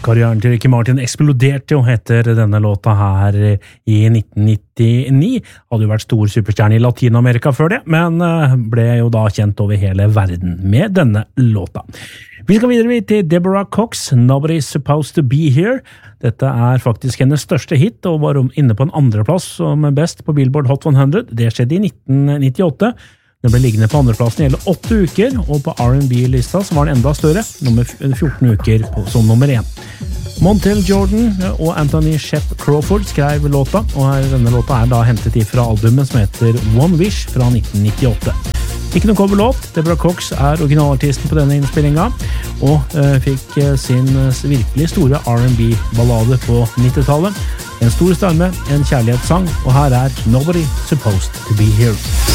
Karrieren til Ricky Martin eksploderte jo etter denne låta her i 1999. Hadde jo vært stor superstjerne i Latinamerika før det, men ble jo da kjent over hele verden med denne låta. Vi skal videre til Deborah Cox, Nobody's Supposed to Be Here. Dette faktisk hennes største hit, og var inne på en andreplass som best på Billboard Hot 100. Det skjedde i 1998. Den ble liggende på andreplassen i hele 8 uker, og på R&B-lista så var den enda større, nummer 14 uker som nummer 1. Montel Jordan og Anthony Shep Crawford skrev låta, og denne låta da hentet ifra albumet som heter One Wish fra 1998. Ikke noen coverlåt, Deborah Cox originalartisten på denne innspillingen, og fikk sin virkelig store R&B-ballade på 90-tallet. En stor stemme, en kjærlighetssang, og her Nobody Supposed to Be Here.